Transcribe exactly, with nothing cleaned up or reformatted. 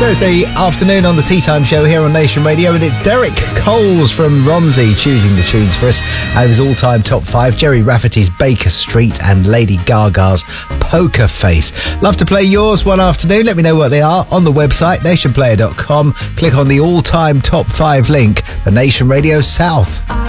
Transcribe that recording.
Thursday afternoon on the Tea Time Show here on Nation Radio, and it's Derek Coles from Romsey choosing the tunes for us out of his all-time top five. Jerry Rafferty's Baker Street and Lady Gaga's Poker Face. Love to play yours one afternoon. Let me know what they are on the website, nation player dot com. Click on the all-time top five link for Nation Radio South.